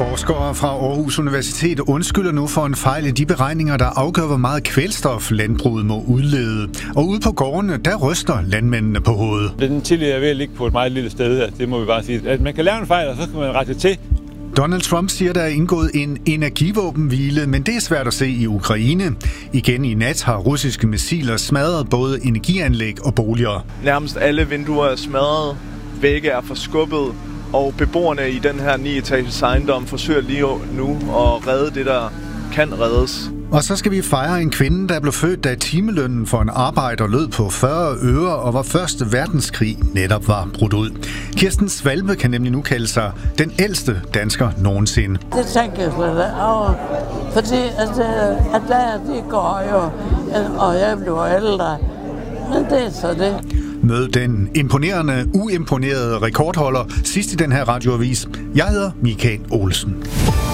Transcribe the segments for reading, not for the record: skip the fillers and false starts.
Forskere fra Aarhus Universitet undskylder nu for en fejl i de beregninger, der afgør, hvor meget kvælstof landbruget må udlede. Og ude på gårdene, der ryster landmændene på hovedet. Den tillid er ved at ligge på et meget lille sted, det må vi bare sige. At man kan lave en fejl, og så kan man rette til. Donald Trump siger, der er indgået en energivåbenhvile, men det er svært at se i Ukraine. Igen i nat har russiske missiler smadret både energianlæg og boliger. Nærmest alle vinduer er smadret, vægge er forskubbet, og beboerne i den her 9-etages ejendom forsøger lige nu at redde det, der kan reddes. Og så skal vi fejre en kvinde, der blev født, da timelønnen for en arbejder lød på 40 øre, og hvor første verdenskrig netop var brudt ud. Kirsten Svalbe kan nemlig nu kalde sig den ældste dansker nogensinde. Det tænker jeg slet over, fordi at de går jo, og jeg bliver ældre. Men det er så det. Mød den imponerende, uimponerede rekordholder sidst i den her radioavis. Jeg hedder Michael Olsen.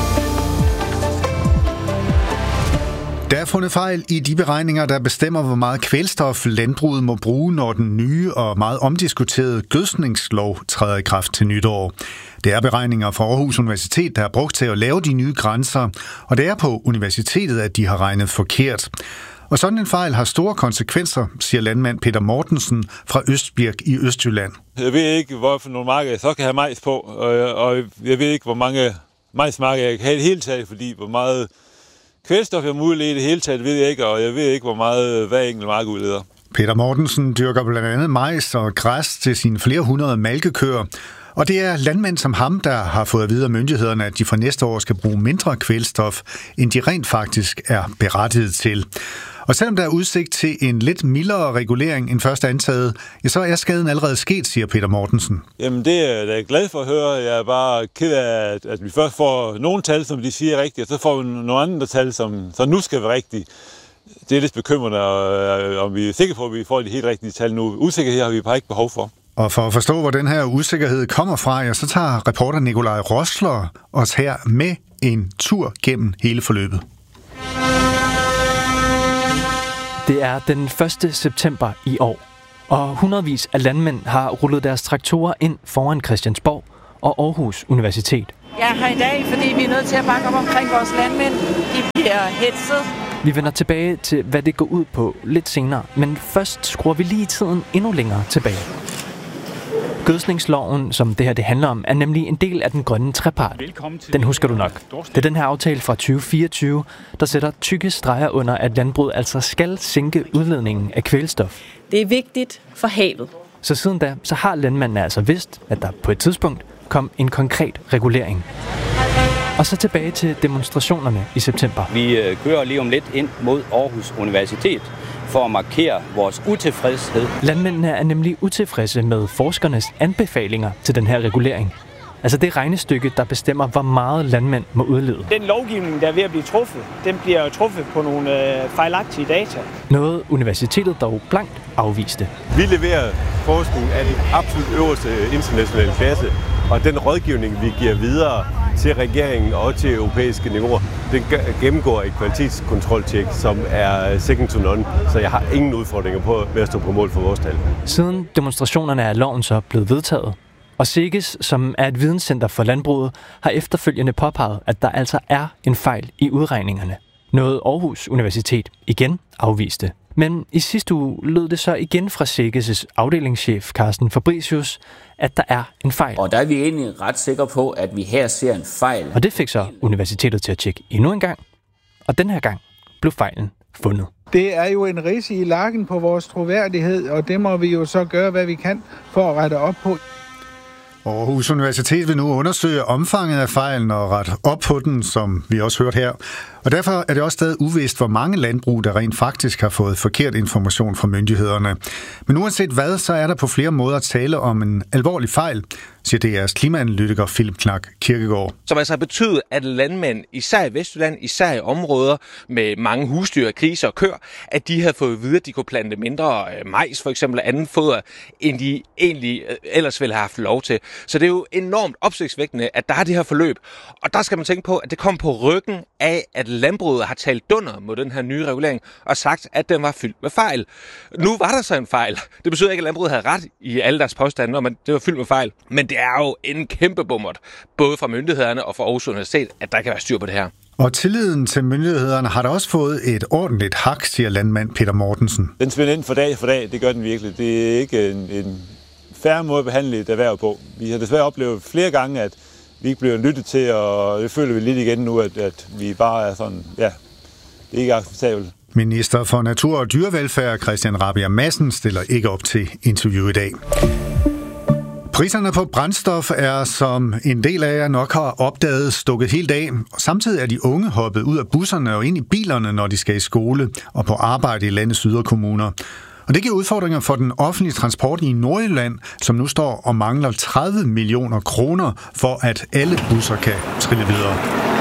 Der er fundet fejl i de beregninger, der bestemmer, hvor meget kvælstof landbruget må bruge, når den nye og meget omdiskuterede gødskningslov træder i kraft til nytår. Det er beregninger fra Aarhus Universitet, der er brugt til at lave de nye grænser, og det er på universitetet, at de har regnet forkert. Og sådan en fejl har store konsekvenser, siger landmand Peter Mortensen fra Østbirk i Østjylland. Jeg ved ikke, hvorfor nogle marker jeg så kan have majs på, og jeg ved ikke, hvor mange majsmarker jeg kan have i det hele taget, fordi hvor meget kvælstof jeg må udlede i det hele taget, ved jeg ikke, og jeg ved ikke, hvor meget hver enkelt mark udleder. Peter Mortensen dyrker blandt andet majs og græs til sine flere hundrede malkekøer. Og det er landmænd som ham, der har fået at vide af myndighederne, at de fra næste år skal bruge mindre kvælstof, end de rent faktisk er berettiget til. Og selvom der er udsigt til en lidt mildere regulering end først antaget, ja, så er skaden allerede sket, siger Peter Mortensen. Jamen det er jeg glad for at høre. Jeg er bare ked af, at vi først får nogle tal, som de siger rigtigt, og så får vi nogle andre tal, som nu skal være rigtige. Det er lidt bekymrende, om vi er sikre på, at vi får de helt rigtige tal nu. Usikkerhed har vi bare ikke behov for. Og for at forstå, hvor den her usikkerhed kommer fra, ja, så tager reporter Nikolaj Rosler os her med en tur gennem hele forløbet. Det er den 1. september i år, og hundredvis af landmænd har rullet deres traktorer ind foran Christiansborg og Aarhus Universitet. Jeg er her i dag, fordi vi er nødt til at bakke op omkring vores landmænd. De bliver hetset. Vi vender tilbage til, hvad det går ud på lidt senere, men først skruer vi lige tiden endnu længere tilbage. Gødskningsloven, som det her det handler om, er nemlig en del af den grønne trepart. Den husker du nok. Det er den her aftale fra 2024, der sætter tykke streger under, at landbruget altså skal sænke udledningen af kvælstof. Det er vigtigt for havet. Så siden da, så har landmændene altså vidst, at der på et tidspunkt kom en konkret regulering. Og så tilbage til demonstrationerne i september. Vi kører lige om lidt ind mod Aarhus Universitet for at markere vores utilfredshed. Landmændene er nemlig utilfredse med forskernes anbefalinger til den her regulering. Altså det regnestykke, der bestemmer, hvor meget landmænd må udlede. Den lovgivning, der er ved at blive truffet, den bliver jo truffet på nogle fejlagtige data. Noget universitetet dog blankt afviste. Vi leverer forskning af den absolut øverste internationale klasse, og den rådgivning, vi giver videre til regeringen og til europæiske niveauer, den gennemgår et kvalitetskontroltjek, som er second to none, så jeg har ingen udfordringer på med at stå på mål for vores tal. Siden demonstrationerne er loven så blevet vedtaget, og SEGES, som er et videnscenter for landbruget, har efterfølgende påpeget, at der altså er en fejl i udregningerne. Noget Aarhus Universitet igen afviste. Men i sidste uge lød det så igen fra SEGES' afdelingschef Carsten Fabricius, at der er en fejl. Og der er vi egentlig ret sikre på, at vi her ser en fejl. Og det fik så universitetet til at tjekke endnu en gang, og den her gang blev fejlen fundet. Det er jo en ridse i lakken på vores troværdighed, og det må vi jo så gøre, hvad vi kan for at rette op på. Aarhus Universitet vil nu undersøge omfanget af fejlen og rette op på den, som vi også hørt her. Og derfor er det også stadig uvist, hvor mange landbrug, der rent faktisk har fået forkert information fra myndighederne. Men uanset hvad, så er der på flere måder tale om en alvorlig fejl, siger DR's klimaanalytiker Philip Knak Kirkegaard. Som altså har betydet, at landmænd, især i Vestjylland, især i områder med mange husdyr, kriser og køer, at de havde fået at vide, at de kunne plante mindre majs, for eksempel anden foder, end de egentlig ellers ville have haft lov til. Så det er jo enormt opsigtsvækkende, at der er det her forløb. Og der skal man tænke på, at det kom på ryggen af, at at landbruget har talt dunder mod den her nye regulering og sagt, at den var fyldt med fejl. Nu var der så en fejl. Det betyder ikke, at landbruget havde ret i alle deres påstande om, at det var fyldt med fejl. Men det er jo en kæmpe bummert, både fra myndighederne og fra Aarhus Universitet, at der kan være styr på det her. Og tilliden til myndighederne har da også fået et ordentligt hak, siger landmand Peter Mortensen. Den svinder ind for dag, det gør den virkelig. Det er ikke en fair måde at behandle et erhverv på. Vi har desværre oplevet flere gange, at vi ikke bliver lyttet til, og det føler vi lidt igen nu, at vi bare er sådan, ja, det er ikke acceptabelt. Minister for Natur og Dyrevelfærd Christian Rabjerg Madsen stiller ikke op til interview i dag. Priserne på brændstof er, som en del af jer nok har opdaget, stukket helt af. Samtidig er de unge hoppet ud af busserne og ind i bilerne, når de skal i skole og på arbejde i landets yderkommuner. Og det giver udfordringer for den offentlige transport i Nordjylland, som nu står og mangler 30 millioner kroner for, at alle busser kan trille videre.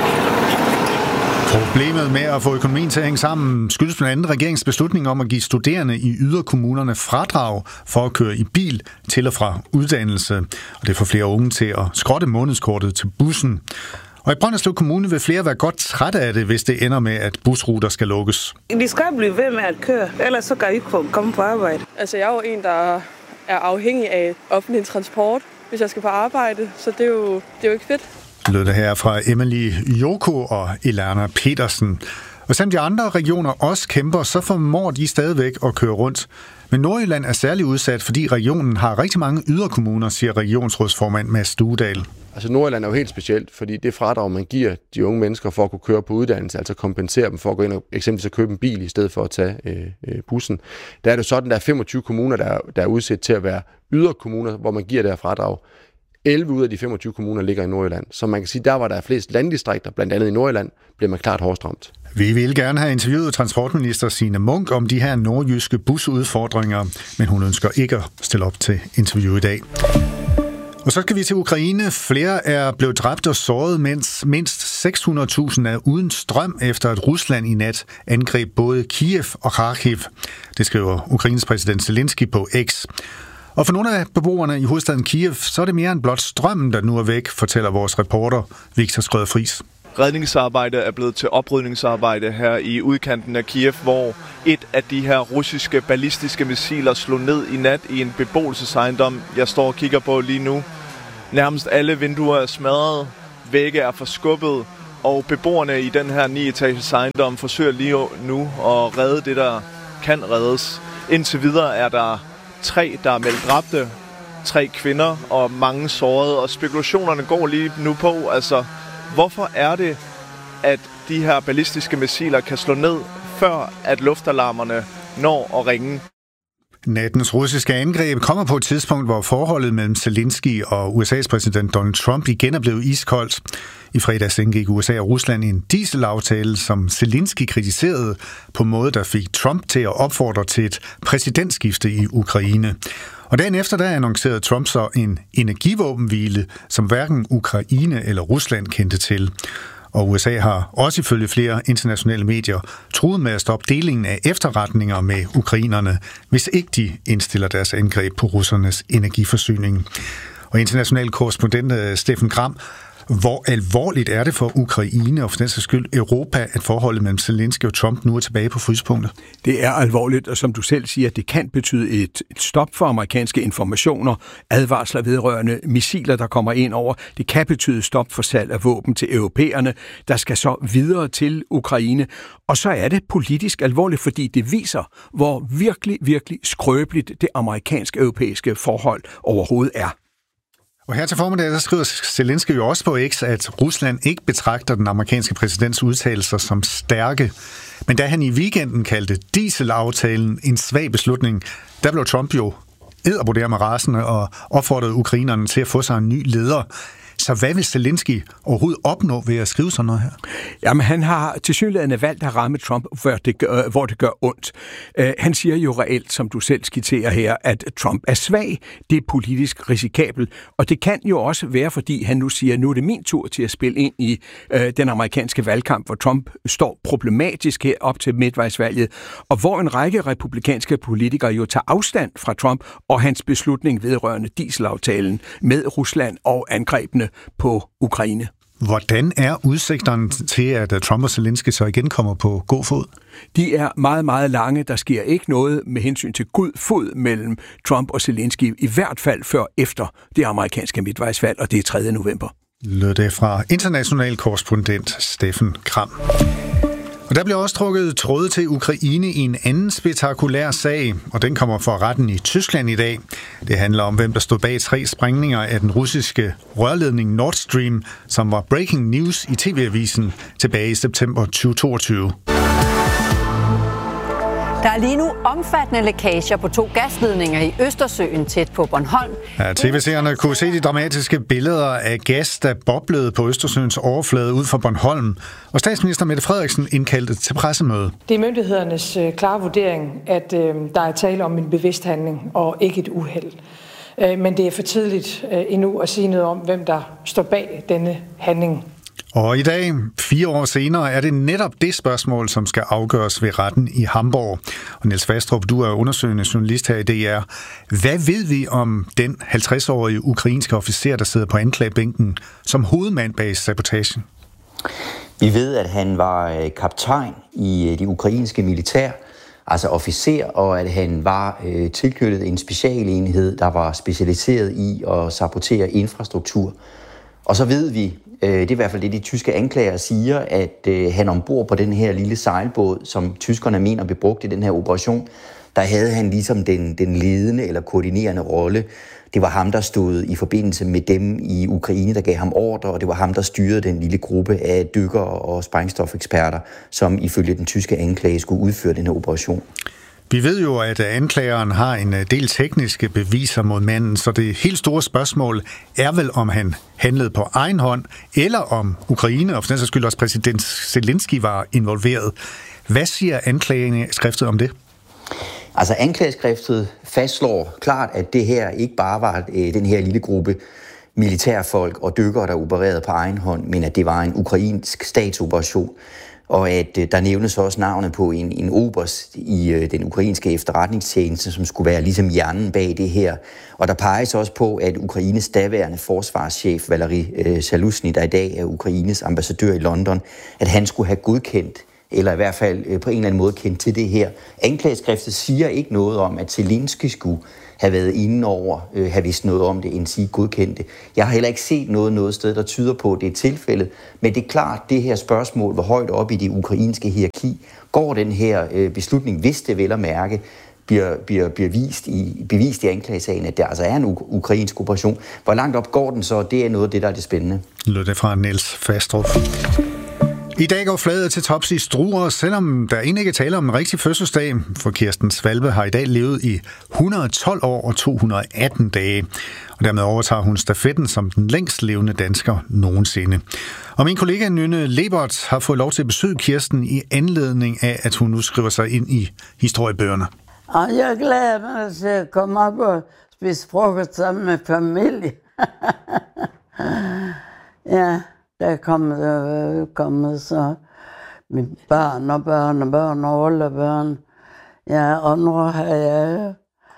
Problemet med at få økonomien til at hænge sammen skyldes blandt andet regeringens beslutning om at give studerende i yderkommunerne fradrag for at køre i bil til og fra uddannelse. Og det får flere unge til at skrotte månedskortet til bussen. Og i Brønderslev Kommune vil flere være godt trætte af det, hvis det ender med, at busruter skal lukkes. Vi skal blive ved med at køre, ellers så kan vi ikke komme på arbejde. Altså, jeg er jo en, der er afhængig af offentlig transport, hvis jeg skal på arbejde, så det er jo ikke fedt. Lød det her fra Emily Joko og Elana Petersen. Og selvom de andre regioner også kæmper, så formår de stadigvæk at køre rundt. Men Nordjylland er særlig udsat, fordi regionen har rigtig mange yderkommuner, siger regionsrådsformand Mads Stuedal. Altså Nordjylland er jo helt specielt, fordi det fradrag, man giver de unge mennesker for at kunne køre på uddannelse, altså kompensere dem for at gå ind og eksempelvis at købe en bil i stedet for at tage bussen. Der er det sådan, der er 25 kommuner, der er udsat til at være yderkommuner, hvor man giver det her fradrag. 11 ud af de 25 kommuner ligger i Nordjylland. Så man kan sige, der var der flest landdistrikter, blandt andet i Nordjylland, bliver man klart hårdest ramt. Vi vil gerne have interviewet transportminister Signe Munk om de her nordjyske busudfordringer, men hun ønsker ikke at stille op til interview i dag. Og så skal vi til Ukraine. Flere er blevet dræbt og såret, mens mindst 600.000 er uden strøm, efter at Rusland i nat angreb både Kiev og Kharkiv. Det skriver Ukraines præsident Zelensky på X. Og for nogle af beboerne i hovedstaden Kiev, så er det mere end blot strømmen, der nu er væk, fortæller vores reporter Victor Skrøder-Friis. Redningsarbejde er blevet til oprydningsarbejde her i udkanten af Kiev, hvor et af de her russiske ballistiske missiler slog ned i nat i en beboelsesejendom, jeg står og kigger på lige nu. Nærmest alle vinduer er smadret, vægge er forskubbet, og beboerne i den her 9-etages ejendom forsøger lige nu at redde det, der kan reddes. Indtil videre er der 3, der er meldt dræbte, 3 kvinder og mange sårede, og spekulationerne går lige nu på, altså hvorfor er det, at de her ballistiske missiler kan slå ned, før at luftalarmerne når at ringe? Nattens russiske angreb kommer på et tidspunkt, hvor forholdet mellem Zelensky og USA's præsident Donald Trump igen er blevet iskoldt. I fredags indgik USA og Rusland en dieselaftale, som Zelensky kritiserede på en måde, der fik Trump til at opfordre til et præsidentskifte i Ukraine. Og dagen efter, der annoncerede Trump så en energivåbenhvile, som hverken Ukraine eller Rusland kendte til. Og USA har også ifølge flere internationale medier truet med at stoppe delingen af efterretninger med ukrainerne, hvis ikke de indstiller deres angreb på russernes energiforsyning. Og international korrespondent Steffen Gram, hvor alvorligt er det for Ukraine og for den sags skyld Europa, at forholdet mellem Zelensky og Trump nu er tilbage på fryspunktet? Det er alvorligt, og som du selv siger, det kan betyde et stop for amerikanske informationer, advarsler vedrørende missiler, der kommer ind over. Det kan betyde stop for salg af våben til europæerne, der skal så videre til Ukraine. Og så er det politisk alvorligt, fordi det viser, hvor virkelig skrøbeligt det amerikansk-europæiske forhold overhovedet er. Og her til formiddag, der skriver Zelensky jo også på X, at Rusland ikke betragter den amerikanske præsidents udtalelser som stærke. Men da han i weekenden kaldte dieselaftalen en svag beslutning, der blev Trump jo eddervurderet med rasende og opfordrede ukrainerne til at få sig en ny leder. Så hvad vil Zelensky overhovedet opnå ved at skrive sådan noget her? Jamen, han har tilsyneladende valgt at ramme Trump, hvor det gør ondt. Han siger jo reelt, som du selv skitserer her, at Trump er svag. Det er politisk risikabelt. Og det kan jo også være, fordi han nu siger, nu er det min tur til at spille ind i den amerikanske valgkamp, hvor Trump står problematisk her op til midtvejsvalget, og hvor en række republikanske politikere jo tager afstand fra Trump og hans beslutning vedrørende dieselaftalen med Rusland og angrebene på Ukraine. Hvordan er udsigterne til, at Trump og Zelensky så igen kommer på god fod? De er meget, meget lange. Der sker ikke noget med hensyn til god fod mellem Trump og Zelensky, i hvert fald før efter det amerikanske midtvejsvalg, og det er 3. november. Lød det fra international korrespondent Steffen Kram. Og der bliver også trukket tråde til Ukraine i en anden spektakulær sag, og den kommer for retten i Tyskland i dag. Det handler om, hvem der stod bag 3 sprængninger af den russiske rørledning Nord Stream, som var breaking news i TV-avisen tilbage i september 2022. Der er lige nu omfattende lækager på 2 gasledninger i Østersøen tæt på Bornholm. Ja, TV-seerne kunne se de dramatiske billeder af gas, der boblede på Østersøens overflade ud for Bornholm. Og statsminister Mette Frederiksen indkaldte til pressemøde. Det er myndighedernes klare vurdering, at der er tale om en bevidst handling og ikke et uheld. Men det er for tidligt endnu at sige noget om, hvem der står bag denne handling. Og i dag, 4 år senere, er det netop det spørgsmål, som skal afgøres ved retten i Hamburg. Og Niels Fastrup, du er undersøgende journalist her i DR. Hvad ved vi om den 50-årige ukrainske officer, der sidder på anklagebænken som hovedmand bag sabotagen? Vi ved, at han var kaptajn i det ukrainske militær, altså officer, og at han var tilknyttet en specialenhed, der var specialiseret i at sabotere infrastruktur. Og så ved vi, det er i hvert fald det, de tyske anklager siger, at han ombord på den her lille sejlbåd, som tyskerne mener blev brugt i den her operation, der havde han ligesom den ledende eller koordinerende rolle. Det var ham, der stod i forbindelse med dem i Ukraine, der gav ham ordre, og det var ham, der styrede den lille gruppe af dykkere og sprængstofeksperter, som ifølge den tyske anklage skulle udføre den her operation. Vi ved jo, at anklageren har en del tekniske beviser mod manden, så det helt store spørgsmål er vel, om han handlede på egen hånd, eller om Ukraine, og for den sags skyld også præsident Zelensky, var involveret. Hvad siger anklageskriftet om det? Altså anklageskriftet fastslår klart, at det her ikke bare var den her lille gruppe militærfolk og dykkere, der opererede på egen hånd, men at det var en ukrainsk statsoperation. Og at der nævnes også navnet på en oberst i den ukrainske efterretningstjeneste, som skulle være ligesom hjernen bag det her. Og der peges også på, at Ukraines daværende forsvarschef, Valery Zaluzny, der i dag er Ukraines ambassadør i London, at han skulle have godkendt, eller i hvert fald på en eller anden måde kendt til det her. Anklageskriftet siger ikke noget om, at Zelensky skulle have været inde over, have vidst noget om det, end sige godkendte. Jeg har heller ikke set noget sted, der tyder på, at det er tilfældet. Men det er klart, det her spørgsmål, hvor højt op i det ukrainske hierarki går den her beslutning, hvis det vel at mærke, bliver bevist i anklagesagen, at det altså er en ukrainsk operation. Hvor langt op går den så? Det er noget af det, der er det spændende. Lød det fra Niels Fastrup. I dag går flaget til tops i Struer, selvom der egentlig ikke taler om en rigtig fødselsdag, for Kirsten Svalbe har i dag levet i 112 år og 218 dage. Og dermed overtager hun stafetten som den længst levende dansker nogensinde. Og min kollega Nynne Lebert har fået lov til at besøge Kirsten i anledning af, at hun nu skriver sig ind i historiebøgerne. Og jeg glæder mig til at komme op og spise frokost sammen med familie. Ja. Der er kommet så med børn og børnebørn og oldebørn. Ja, og nu har jeg...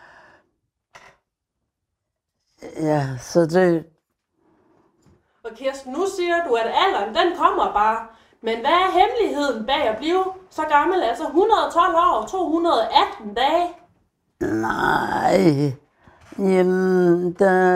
Ja, så det... Og Kirsten, nu siger du, at alderen, den kommer bare. Men hvad er hemmeligheden bag at blive så gammel? Altså 112 år og 218 dage? Nej, jamen,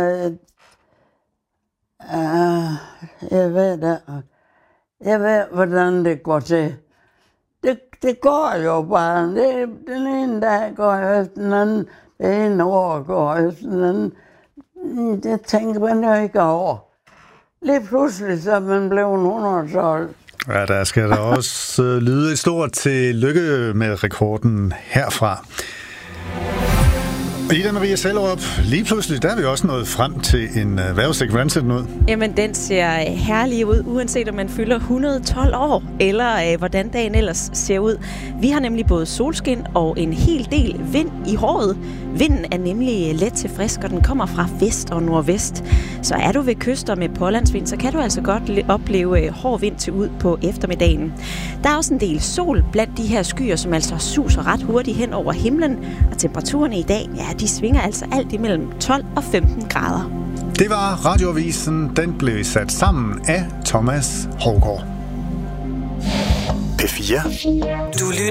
jeg ved, hvordan det går til. Det går jo bare. Den ene dag går jeg efter den anden. Det ene år går jeg efter den anden. Det tænker man jo ikke over. Lige pludselig så er man blevet 112. Ja, der skal der også lyde et stort tillykke med rekorden herfra. Ida Maria Sellerup, lige pludselig, der er vi også nået frem til en vejrudsigt. Hvordan ser den ud? Jamen, den ser herlig ud, uanset om man fylder 112 år, eller hvordan dagen ellers ser ud. Vi har nemlig både solskin og en hel del vind i håret. Vinden er nemlig let til frisk, og den kommer fra vest og nordvest. Så er du ved kyster med pålandsvind, så kan du altså godt opleve hård vind til ud på eftermiddagen. Der er også en del sol blandt de her skyer, som altså suser ret hurtigt hen over himlen, og temperaturerne i dag, ja, de svinger altså alt imellem 12 og 15 grader. Det var Radioavisen. Den blev sat sammen af Thomas Hougaard. P4. Du lytter